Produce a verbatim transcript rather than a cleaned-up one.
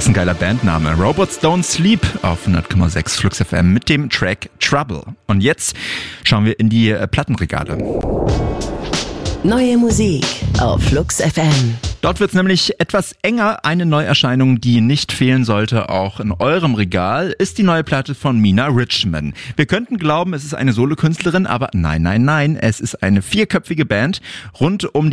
Was ein geiler Bandname. Robots Don't Sleep auf hundert Komma sechs Flux F M mit dem Track Trouble. Und jetzt schauen wir in die äh, Plattenregale. Neue Musik auf Flux F M. Dort wird's nämlich etwas enger. Eine Neuerscheinung, die nicht fehlen sollte, auch in eurem Regal, ist die neue Platte von Mina Richman. Wir könnten glauben, es ist eine Solokünstlerin, aber nein, nein, nein. Es ist eine vierköpfige Band rund um die